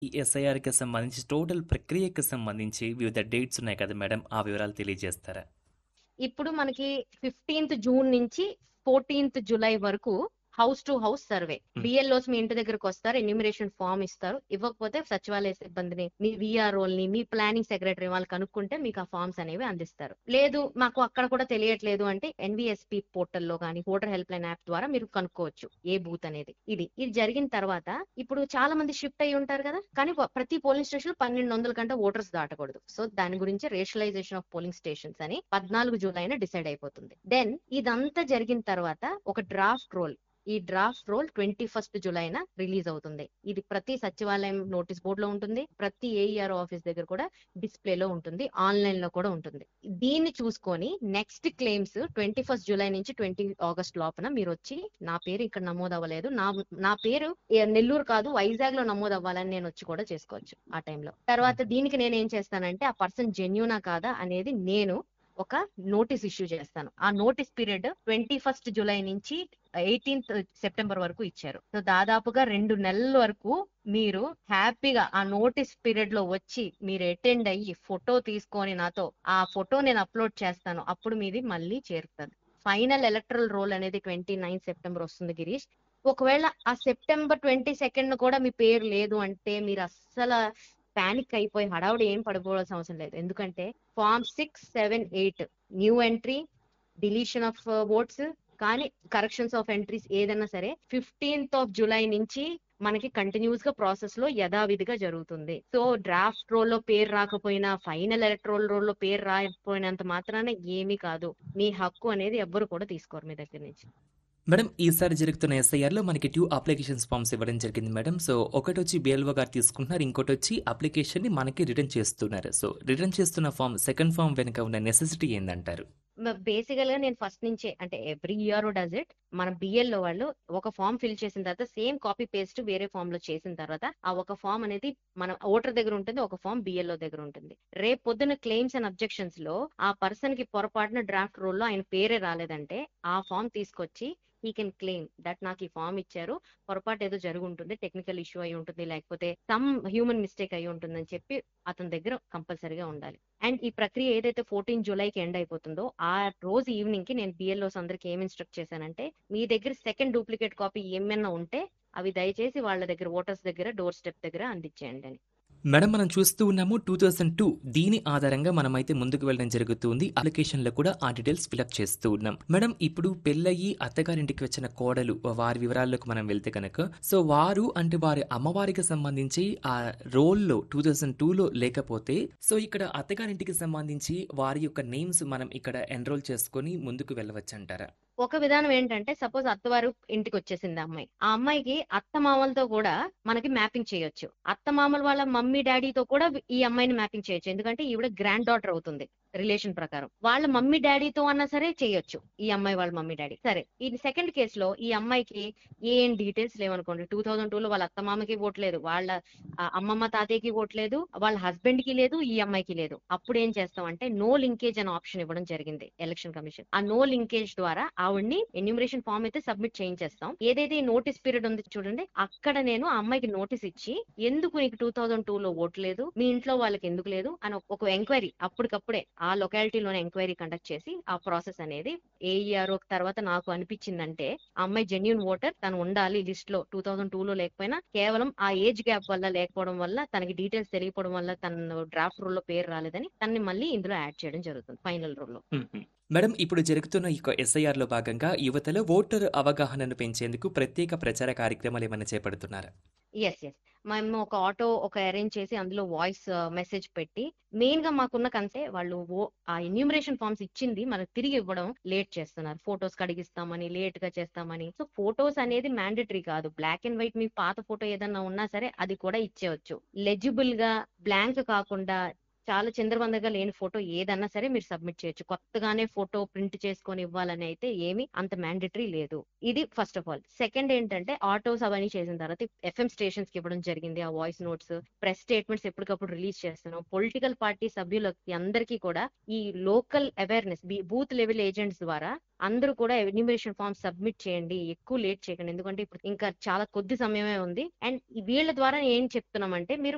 ఈ ఎస్ఐఆర్‌కి సంబంధించి టోటల్ ప్రక్రియకి సంబంధించి వివిధ డేట్స్ ఉన్నాయి కదా మేడం! ఆ వివరాలు తెలియజేస్తారా? ఇప్పుడు మనకి 15th జూన్ నుంచి 14th జులై వరకు హౌస్ టు హౌస్ సర్వే. హ్మ్. బిఎల్ఓస్ మీ ఇంటి దగ్గరకు వస్తారు, ఎన్యూమరేషన్ ఫామ్ ఇస్తారు. ఇవ్వకపోతే సచివాలయ సిబ్బందిని, మీ విఆర్ఓల్ని, మీ ప్లానింగ్ సెక్రటరీ వాళ్ళు కనుక్కుంటే మీకు ఆ ఫామ్స్ అనేవి అందిస్తారు. లేదు మాకు అక్కడ కూడా తెలియట్లేదు అంటే ఎన్విఎస్పి పోర్టల్లో కానీ ఓటర్ హెల్ప్ లైన్ యాప్ ద్వారా మీరు కనుక్కోవచ్చు ఏ బూత్ అనేది. ఇది జరిగిన తర్వాత ఇప్పుడు చాలా మంది షిఫ్ట్ అయ్యి ఉంటారు కదా, కానీ ప్రతి పోలింగ్ స్టేషన్ 1200 కంటే ఓటర్స్ దాటకూడదు. సో దాని గురించి రేషనలైజేషన్ ఆఫ్ పోలింగ్ స్టేషన్స్ అని 14 జూలైన డిసైడ్ అయిపోతుంది. దెన్ ఇదంతా జరిగిన తర్వాత ఒక డ్రాఫ్ట్ రోల్, ఈ డ్రాఫ్ట్ రోల్ 21st జులైన రిలీజ్ అవుతుంది. ఇది ప్రతి సచివాలయం నోటీస్ బోర్డ్ లో ఉంటుంది, ప్రతి ఏఈఆర్ ఆఫీస్ దగ్గర కూడా డిస్ప్లేలో ఉంటుంది, ఆన్లైన్ లో కూడా ఉంటుంది. దీన్ని చూసుకొని నెక్స్ట్ క్లెయిమ్స్ 21st జులై నుంచి 20 ఆగస్ట్ లోపల మీరు వచ్చి నా పేరు ఇక్కడ నమోదు అవ్వలేదు, నా పేరు నెల్లూరు కాదు వైజాగ్ లో నమోదు అవ్వాలని నేను వచ్చి కూడా చేసుకోవచ్చు ఆ టైంలో. తర్వాత దీనికి నేను ఏం చేస్తానంటే ఆ పర్సన్ జెన్యూనా కాదా అనేది నేను ఒక నోటీస్ ఇష్యూ చేస్తాను. ఆ నోటీస్ పీరియడ్ 21st జులై నుంచి 18th సెప్టెంబర్ వరకు ఇచ్చారు. సో దాదాపుగా 2 నెలల వరకు మీరు హ్యాపీగా ఆ నోటీస్ పీరియడ్ లో వచ్చి మీరు అటెండ్ అయ్యి ఫోటో తీసుకొని నాతో ఆ ఫోటో నేను అప్లోడ్ చేస్తాను, అప్పుడు మీది మళ్ళీ చేరుతుంది. ఫైనల్ ఎలక్ట్రల్ రోల్ అనేది 29 సెప్టెంబర్ వస్తుంది గిరీష్. ఒకవేళ ఆ సెప్టెంబర్ 22 కూడా మీ పేరు లేదు అంటే మీరు అస్సలు పానిక్ అయిపోయి హడావుడి ఏం పడిపోవాల్సిన అవసరం లేదు. ఎందుకంటే form 6, 7, 8 new entry, deletion of votes కానీ కరెక్షన్స్ ఆఫ్ ఎంట్రీస్ ఏదైనా సరే 15th జులై నుంచి మనకి కంటిన్యూస్ గా ప్రాసెస్ లో యథావిధిగా జరుగుతుంది. సో డ్రాఫ్ట్ రోల్ లో పేరు రాకపోయినా, ఫైనల్ ఎలక్ట్రల్ రోల్ లో పేరు రాకపోయినంత మాత్రాన ఏమీ కాదు. మీ హక్కు అనేది ఎవ్వరు కూడా తీసుకోరు మీ దగ్గర నుంచి. మేడం ఈసారి జరుగుతున్న ఎస్ఐఆర్‌లో మనకి 2 అప్లికేషన్స్ ఫార్మ్స్ ఇవ్వడం జరిగింది మేడం. సో ఒకటొచ్చి బిఎల్ఓ గారు తీసుకుంటున్నారు. ఇంకోటొచ్చి అప్లికేషన్‌ని మనకి రిటర్న్ చేస్తున్నారు. సో రిటర్న్ చేస్తున్న ఫార్మ్, సెకండ్ ఫార్మ్ వెనుక ఉన్న నెసెసిటీ ఏందంటారు? బేసికల్ గా నేను ఫస్ట్ నుంచే అంటే ఎవ్రీ ఇయర్ డస్ ఇట్, మన బిఎల్ లో వాళ్ళు ఒక ఫామ్ ఫిల్ చేసిన తర్వాత సేమ్ కాపీ పేస్ట్ వేరే ఫామ్ లో చేసిన తర్వాత ఆ ఒక ఫామ్ అనేది మన ఓటర్ దగ్గర ఉంటుంది, ఒక ఫామ్ బిఎల్ఓ దగ్గర ఉంటుంది. రేపు పొద్దున క్లెయిమ్స్ అండ్ అబ్జెక్షన్స్ లో ఆ పర్సన్ కి పొరపాటున డ్రాఫ్ట్ రోల్ లో ఆయన పేరే రాలేదంటే ఆ ఫామ్ తీసుకొచ్చి హీ కెన్ క్లెయిమ్ దట్ నాకు ఈ ఫామ్ ఇచ్చారు, పొరపాటు ఏదో జరిగి ఉంటుంది, టెక్నికల్ ఇష్యూ అయి ఉంటుంది, లేకపోతే సమ్ హ్యూమన్ మిస్టేక్ అయి ఉంటుందని చెప్పి అతని దగ్గర కంపల్సరీగా ఉండాలి. అండ్ ఈ ప్రక్రియ ఏదైతే 14 జూలైకి ఎండ్ అయిపోతుందో ఆ రోజు ఈవినింగ్ కి నేను బిఎల్ఓస్ అందరికి ఏం ఇన్స్ట్రక్ట్ చేశానంటే మీ దగ్గర సెకండ్ డూప్లికేట్ కాపీ ఏమైనా ఉంటే అవి దయచేసి వాళ్ళ దగ్గర ఓటర్స్ దగ్గర డోర్ స్టెప్ దగ్గర అందించేయండి అని. మేడం మనం చూస్తూ ఉన్నాము 2002 దీని ఆధారంగా మనమైతే ముందుకు వెళ్ళడం జరుగుతుంది. అప్లికేషన్‌లో కూడా ఆ డీటెయిల్స్ ఫిలప్ చేస్తూ ఉన్నాం. మేడం ఇప్పుడు పెళ్లయ్యి అత్తగారింటికి వచ్చిన కోడలు వారి వివరాల్లోకి మనం వెళ్తే గనక సో వారు అంటే వారి అమ్మవారికి సంబంధించి ఆ రోల్‌లో 2002లో లేకపోతే సో ఇక్కడ అత్తగారింటికి సంబంధించి వారి యొక్క నేమ్స్ మనం ఇక్కడ ఎన్రోల్ చేసుకొని ముందుకు వెళ్ళవచ్చంటారా? ఒక విధానం ఏంటంటే సపోజ్ అత్తవారు ఇంటికి వచ్చేసింది అమ్మాయి, ఆ అమ్మాయికి అత్త మామలతో కూడా మనకి మ్యాపింగ్ చేయొచ్చు, అత్త మామల వాళ్ళ మమ్మీ డాడీతో కూడా ఈ అమ్మాయిని మ్యాపింగ్ చేయొచ్చు. ఎందుకంటే ఈవిడ గ్రాండ్ డాటర్ అవుతుంది రిలేషన్ ప్రకారం. వాళ్ళ మమ్మీ డాడీతో అన్నా సరే చేయొచ్చు ఈ అమ్మాయి వాళ్ళ మమ్మీ డాడీ. సరే ఈ సెకండ్ కేసులో ఈ అమ్మాయికి ఏం డీటెయిల్స్ లేవనుకోండి, 2002లో వాళ్ళ అత్త మామకి ఓట్లేదు, వాళ్ళ అమ్మమ్మ తాతయ్యకి ఓట్లేదు, వాళ్ళ హస్బెండ్ కి లేదు, ఈ అమ్మాయికి లేదు. అప్పుడు ఏం చేస్తాం అంటే నో లింకేజ్ అనే ఆప్షన్ ఇవ్వడం జరిగింది ఎలక్షన్ కమిషన్. ఆ నో లింకేజ్ ద్వారా ఆవిడ్ని ఎన్యూమరేషన్ ఫామ్ అయితే సబ్మిట్ చేయించేస్తాం. ఏదైతే ఈ నోటీస్ పీరియడ్ ఉంది చూడండి, అక్కడ నేను ఆ అమ్మాయికి నోటీస్ ఇచ్చి ఎందుకు నీకు 2002లో ఓట్ లేదు, మీ ఇంట్లో వాళ్ళకి ఎందుకు లేదు అని ఒక ఎంక్వైరీ అప్పటికప్పుడే ఆ లొకాలిటీలోనే ఎంక్వైరీ కండక్ట్ చేసి ఆ ప్రాసెస్ అనేది ఏఈఆర్ తర్వాత నాకు అనిపించిందంటే ఆ అమ్మాయి జెన్యూన్ ఓటర్, తను ఉండాలి లిస్ట్ లో 2002లో లేకపోయినా కేవలం ఆ ఏజ్ గ్యాప్ వల్ల లేకపోవడం వల్ల తనకి డీటెయిల్స్ తెలియకపోవడం వల్ల తన డ్రాఫ్ట్ రోల్ లో పేరు రాలేదని తనని మళ్ళీ ఇందులో యాడ్ చేయడం జరుగుతుంది ఫైనల్ రోల్ లో. మేడం ఇప్పుడు జరుగుతున్న ఈ ఎస్ఐఆర్‌లో భాగంగా యువతలో ఓటర్ అవగాహనను పెంచేందుకు ప్రత్యేక ప్రచార కార్యక్రమాలు ఏమైనా చేపడుతున్నారా? ఎస్ ఎస్ మేము ఒక ఆటో అరేంజ్ చేసి అందులో వాయిస్ మెసేజ్ పెట్టి మెయిన్ గా మాకున్న కన్సే వాళ్ళు ఆ ఎన్యూమరేషన్ ఫార్మ్స్ ఇచ్చింది మనకు తిరిగి ఇవ్వడం లేట్ చేస్తున్నారు, ఫొటోస్ కడిగిస్తామని లేట్ గా చేస్తామని. సో ఫొటోస్ అనేది మ్యాండేటరీ కాదు, బ్లాక్ అండ్ వైట్ మీ పాత ఫోటో ఏదన్నా ఉన్నా సరే అది కూడా ఇచ్చేయచ్చు. లెజిబుల్ గా బ్లాంక్ కాకుండా చాలా చిందరవందరగా లేని ఫోటో ఏదన్నా సరే మీరు సబ్మిట్ చేయొచ్చు. కొత్తగానే ఫోటో ప్రింట్ చేసుకొని ఇవ్వాలని అయితే ఏమి అంత మ్యాండేటరీ లేదు. ఇది ఫస్ట్ ఆఫ్ ఆల్. సెకండ్ ఏంటంటే ఆటోస్ అవన్నీ చేసిన తర్వాత ఎఫ్ఎం స్టేషన్స్ కి ఇవ్వడం జరిగింది ఆ వాయిస్ నోట్స్, ప్రెస్ స్టేట్మెంట్స్ ఎప్పటికప్పుడు రిలీజ్ చేస్తున్నాం. పొలిటికల్ పార్టీ సభ్యులకి అందరికీ కూడా ఈ local awareness booth level agents ద్వారా అందరూ కూడా ఎన్యూమరేషన్ ఫామ్ సబ్మిట్ చేయండి, ఎక్కువ లేట్ చేయకండి, ఎందుకంటే ఇప్పుడు ఇంకా చాలా కొద్ది సమయమే ఉంది. అండ్ వీళ్ళ ద్వారా ఏం చెప్తున్నామంటే మీరు